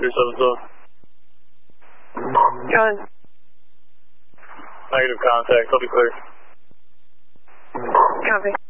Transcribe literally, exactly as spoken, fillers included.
three seven seven. John. Negative contact, I'll be clear. Copy.